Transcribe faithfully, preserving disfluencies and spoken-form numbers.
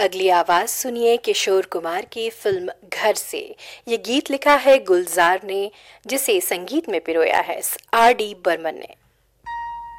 अगली आवाज सुनिए किशोर कुमार की फिल्म घर से। ये गीत लिखा है गुलजार ने, जिसे संगीत में पिरोया है आर डी बर्मन ने।